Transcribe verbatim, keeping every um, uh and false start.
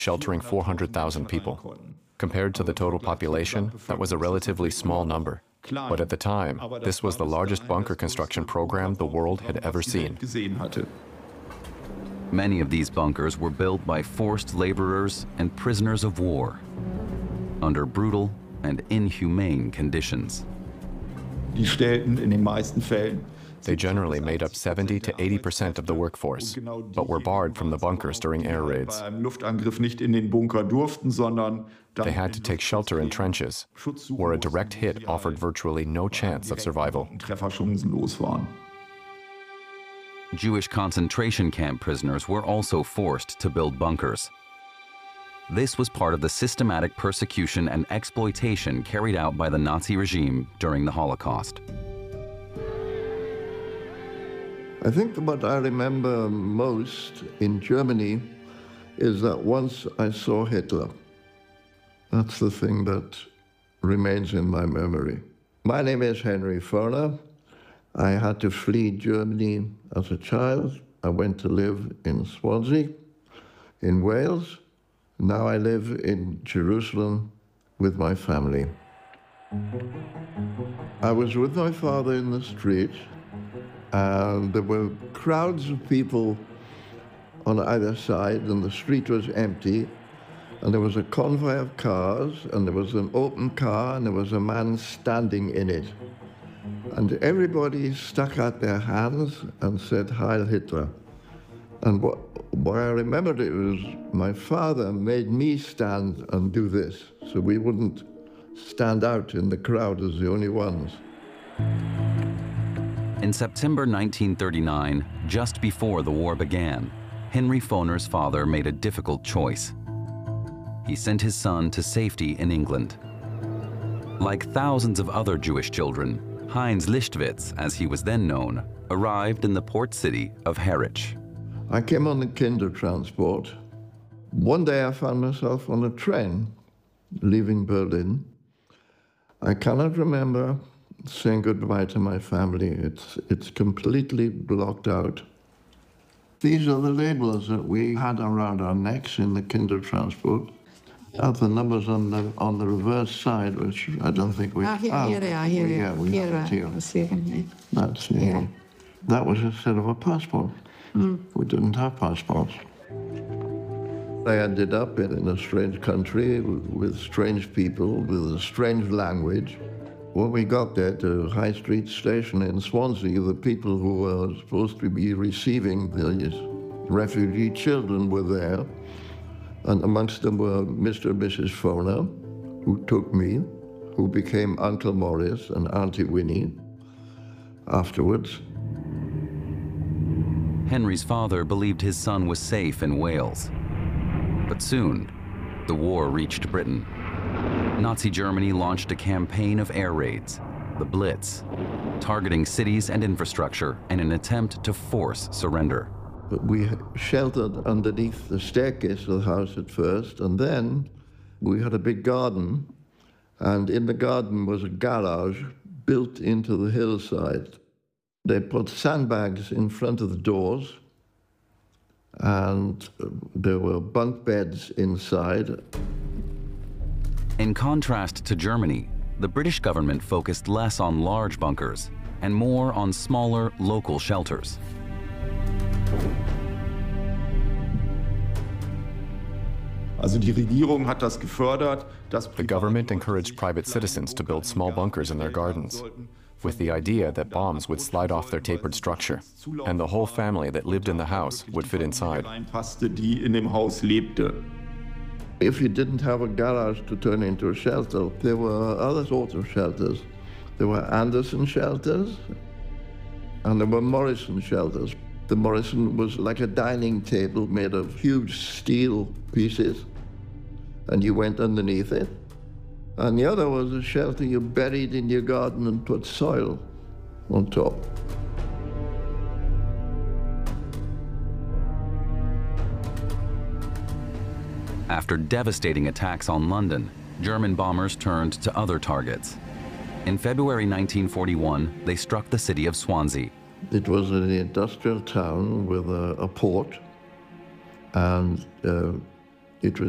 sheltering four hundred thousand people. Compared to the total population, that was a relatively small number. But at the time, this was the largest bunker construction program the world had ever seen. Many of these bunkers were built by forced laborers and prisoners of war under brutal and inhumane conditions. They generally made up seventy to eighty percent of the workforce, but were barred from the bunkers during air raids. They had to take shelter in trenches, where a direct hit offered virtually no chance of survival. Jewish concentration camp prisoners were also forced to build bunkers. This was part of the systematic persecution and exploitation carried out by the Nazi regime during the Holocaust. I think what I remember most in Germany is that once I saw Hitler. That's the thing that remains in my memory. My name is Henry Foner. I had to flee Germany as a child. I went to live in Swansea, in Wales. Now I live in Jerusalem with my family. I was with my father in the street, and there were crowds of people on either side, and the street was empty, and there was a convoy of cars, and there was an open car, and there was a man standing in it. And everybody stuck out their hands and said, "Heil Hitler." And what, what I remembered it was my father made me stand and do this, so we wouldn't stand out in the crowd as the only ones. In September nineteen thirty-nine, just before the war began, Henry Foner's father made a difficult choice. He sent his son to safety in England. Like thousands of other Jewish children, Heinz Lichtwitz, as he was then known, arrived in the port city of Harwich. I came on the Kindertransport. One day I found myself on a train leaving Berlin. I cannot remember saying goodbye to my family. It's, it's completely blocked out. These are the labels that we had around our necks in the Kindertransport. Have the numbers on the on the reverse side, which I don't think we. Ah, here, oh, here they are. Here, yeah, we here, have it here. here. That's yeah. yeah. That was instead of a passport. Mm. We didn't have passports. I ended up in a strange country with strange people, with a strange language. When we got there to High Street Station in Swansea, the people who were supposed to be receiving these refugee children were there. And amongst them were Mister and Missus Foner, who took me, who became Uncle Morris and Auntie Winnie afterwards. Henry's father believed his son was safe in Wales. But soon, the war reached Britain. Nazi Germany launched a campaign of air raids, the Blitz, targeting cities and infrastructure in an attempt to force surrender. But we sheltered underneath the staircase of the house at first, and then we had a big garden, and in the garden was a garage built into the hillside. They put sandbags in front of the doors, and there were bunk beds inside. In contrast to Germany, the British government focused less on large bunkers and more on smaller local shelters. The government encouraged private citizens to build small bunkers in their gardens, with the idea that bombs would slide off their tapered structure, and the whole family that lived in the house would fit inside. If you didn't have a garage to turn into a shelter, there were other sorts of shelters. There were Anderson shelters, and there were Morrison shelters. The Morrison was like a dining table made of huge steel pieces, and you went underneath it. And the other was a shelter you buried in your garden and put soil on top. After devastating attacks on London, German bombers turned to other targets. In February nineteen forty-one, they struck the city of Swansea. It was an industrial town with a, a port, and uh, it was